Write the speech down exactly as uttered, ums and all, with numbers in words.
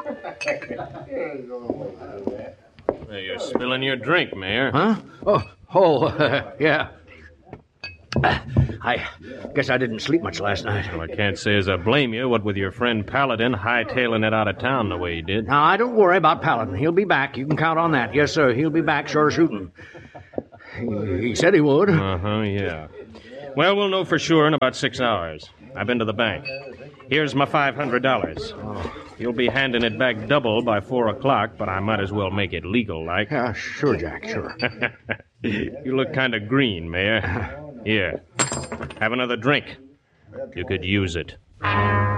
Hey, you're spilling your drink, Mayor. Huh? Oh, oh, uh, yeah. I guess I didn't sleep much last night. Well, I can't say as I blame you, what with your friend Paladin hightailing it out of town the way he did. Now, I don't worry about Paladin. He'll be back. You can count on that. Yes, sir. He'll be back, sure shooting. He, he said he would. Uh-huh, yeah. Well, we'll know for sure in about six hours. I've been to the bank. Here's my five hundred dollars. Oh. You'll be handing it back double by four o'clock, but I might as well make it legal, like. Yeah, sure, Jack, sure. You look kind of green, Mayor. Here, have another drink. You could use it.